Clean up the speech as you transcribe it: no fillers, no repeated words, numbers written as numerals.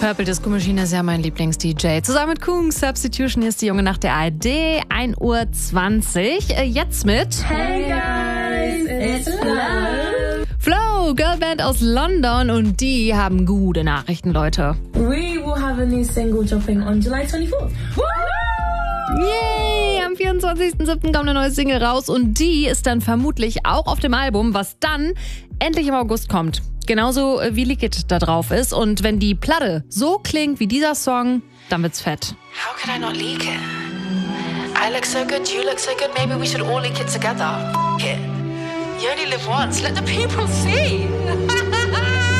Purple Disco Machine ist ja mein Lieblings-DJ. Zusammen mit Kung Substitution ist die Junge nach der ARD, 1:20 Uhr. Jetzt mit Hey guys, it's Flow. Flow, Girlband aus London, und die haben gute Nachrichten, Leute. We will have a new single dropping on July 24th. Yay! Am 24.07. kommt eine neue Single raus und die ist dann vermutlich auch auf dem Album, was dann endlich im August kommt. Genauso wie Liquid da drauf ist. Und wenn die Platte so klingt wie dieser Song, dann wird's fett. How could I not leak it? I look so good, you look so good, maybe we should all leak it together. F it. You only live once, let the people see.